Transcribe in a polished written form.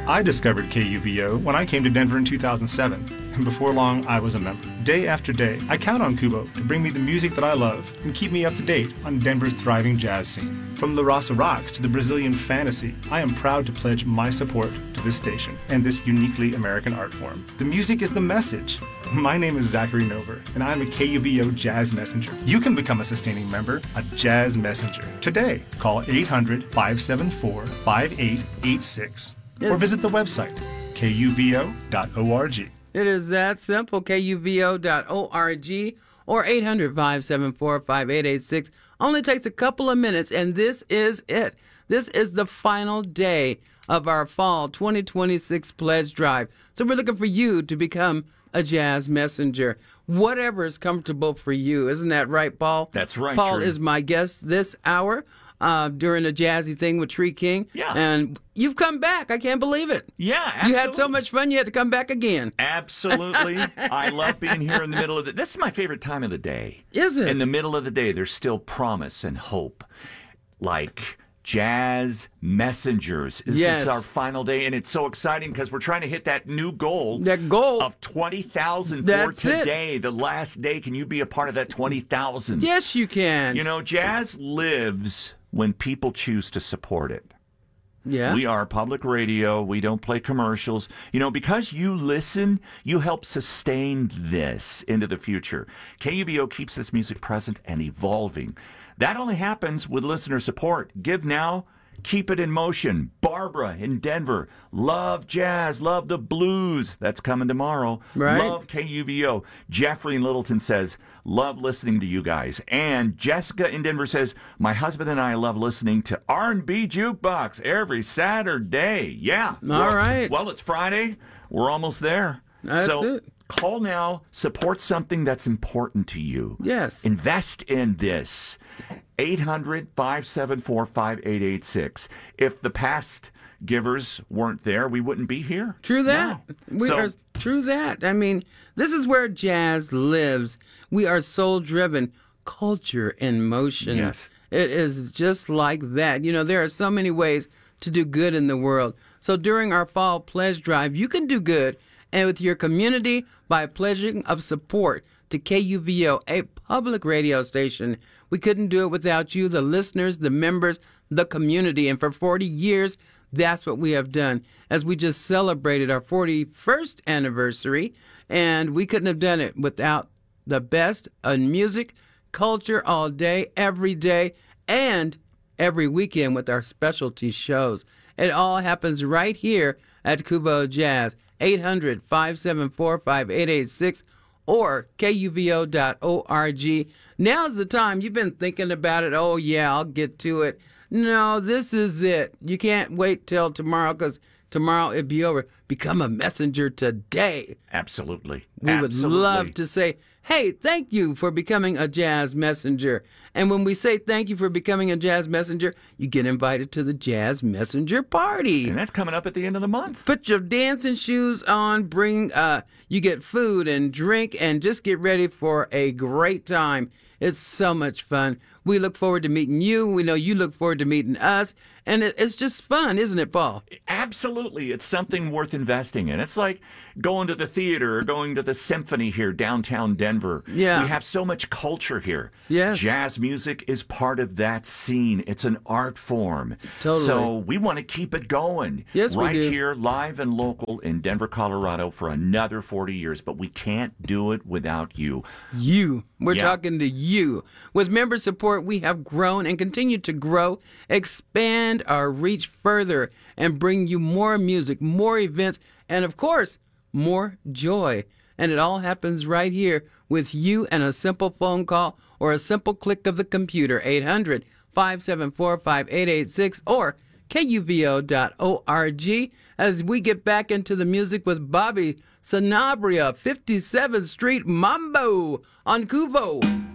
I discovered KUVO when I came to Denver in 2007, and before long, I was a member. Day after day, I count on Kubo to bring me the music that I love and keep me up to date on Denver's thriving jazz scene. From La Raza Rocks to the Brazilian Fantasy, I am proud to pledge my support to this station and this uniquely American art form. The music is the message. My name is Zachary Nover, and I'm a KUVO Jazz Messenger. You can become a sustaining member, a Jazz Messenger. Today, call 800-574-5886 or visit the website, kuvo.org. It is that simple, kuvo.org or 800-574-5886. Only takes a couple of minutes, and this is it. This is the final day of our fall 2026 pledge drive. So we're looking for you to become a Jazz Messenger. Whatever is comfortable for you. Isn't that right, Paul? That's right. Paul is my guest this hour during a jazzy thing with Tree King. Yeah. And you've come back. I can't believe it. Yeah, absolutely. You had so much fun, you had to come back again. Absolutely. I love being here in the middle of this is my favorite time of the day. Is it? In the middle of the day, there's still promise and hope. Like Jazz Messengers. This is our final day, and it's so exciting because we're trying to hit that new goal. That goal of 20,000 for today, the last day. Can you be a part of that 20,000? Yes, you can. You know, jazz lives when people choose to support it. Yeah. We are public radio. We don't play commercials. You know, because you listen, you help sustain this into the future. KUVO keeps this music present and evolving. That only happens with listener support. Give now, keep it in motion. Barbara in Denver. Love jazz, love the blues. That's coming tomorrow. Right. Love KUVO. Jeffrey in Littleton says, love listening to you guys. And Jessica in Denver says, my husband and I love listening to R&B Jukebox every Saturday. Yeah. All right. Well, it's Friday. We're almost there. That's it. Call now. Support something that's important to you. Yes. Invest in this. 800-574-5886. If the past givers weren't there, we wouldn't be here. True that. No. True that. I mean, this is where jazz lives. We are soul-driven, culture in motion. Yes. It is just like that. You know, there are so many ways to do good in the world. So during our fall pledge drive, you can do good and with your community by pledging of support to KUVO, a public radio station. We couldn't do it without you, the listeners, the members, the community. And for 40 years, that's what we have done. As we just celebrated our 41st anniversary, and we couldn't have done it without the best in music, culture all day, every day, and every weekend with our specialty shows. It all happens right here at Kubo Jazz, 800-574-5886 or kuvo.org. Now's the time. You've been thinking about it. Oh, yeah, I'll get to it. No, this is it. You can't wait till tomorrow because tomorrow it'll be over. Become a messenger today. Absolutely. We would love to say, hey, thank you for becoming a jazz messenger. And when we say thank you for becoming a jazz messenger, you get invited to the Jazz Messenger Party. And that's coming up at the end of the month. Put your dancing shoes on, you get food and drink, and just get ready for a great time. It's so much fun. We look forward to meeting you. We know you look forward to meeting us. And it's just fun, isn't it, Paul? Absolutely. It's something worth investing in. It's like going to the theater or going to the symphony here downtown Denver. Yeah. We have so much culture here. Yes. Jazz music is part of that scene. It's an art form. Totally. So we want to keep it going. Yes, we right do. here, live and local in Denver, Colorado for another 40 years. But we can't do it without you. We're talking to you. With member support, we have grown and continue to grow, expand our reach further, and bring you more music, more events, and of course, more joy. And it all happens right here with you and a simple phone call or a simple click of the computer, 800-574-5886 or kuvo.org, as we get back into the music with Bobby Sanabria, 57th Street Mambo on Kuvo.